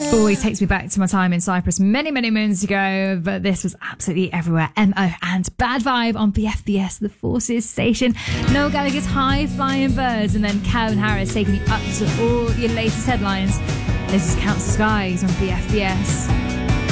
Always takes me back to my time in Cyprus many, many moons ago, but this was absolutely everywhere. MO and Bad Vibe on BFBS, the Forces station. Noel Gallagher's High Flying Birds, and then Calvin Harris taking you up to all your latest headlines. This is Council Skies on BFBS.